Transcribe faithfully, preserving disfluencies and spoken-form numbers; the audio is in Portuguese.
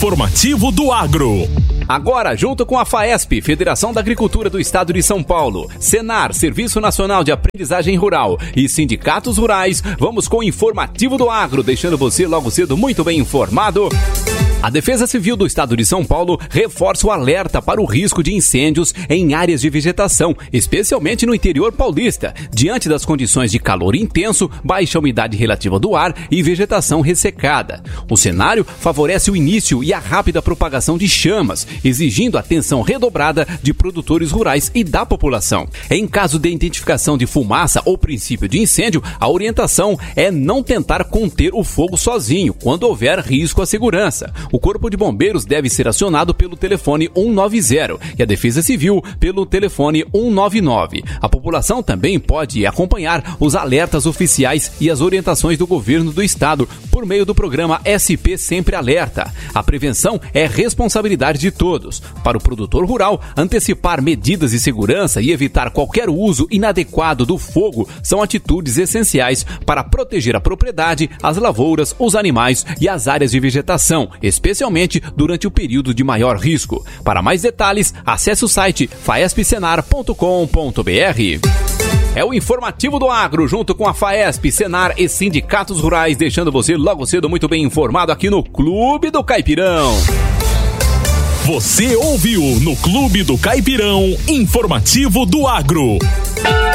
Informativo do Agro. Agora, junto com a FAESP, Federação da Agricultura do Estado de São Paulo, Senar, Serviço Nacional de Aprendizagem Rural e sindicatos rurais, vamos com o Informativo do Agro, deixando você logo cedo muito bem informado. A Defesa Civil do Estado de São Paulo reforça o alerta para o risco de incêndios em áreas de vegetação, especialmente no interior paulista, diante das condições de calor intenso, baixa umidade relativa do ar e vegetação ressecada. O cenário favorece o início e a rápida propagação de chamas, exigindo atenção redobrada de produtores rurais e da população. Em caso de identificação de fumaça ou princípio de incêndio, a orientação é não tentar conter o fogo sozinho, quando houver risco à segurança. O Corpo de Bombeiros deve ser acionado pelo telefone um nove zero e a Defesa Civil pelo telefone um nove nove. A população também pode acompanhar os alertas oficiais e as orientações do governo do estado por meio do programa S P Sempre Alerta. A prevenção é responsabilidade de todos. Para o produtor rural, antecipar medidas de segurança e evitar qualquer uso inadequado do fogo são atitudes essenciais para proteger a propriedade, as lavouras, os animais e as áreas de vegetação, especialmente durante o período de maior risco. Para mais detalhes, acesse o site faesp senar ponto com ponto b r. É o Informativo do Agro, junto com a FAESP, Senar e sindicatos rurais, deixando você logo cedo muito bem informado aqui no Clube do Caipirão. Você ouviu no Clube do Caipirão, Informativo do Agro.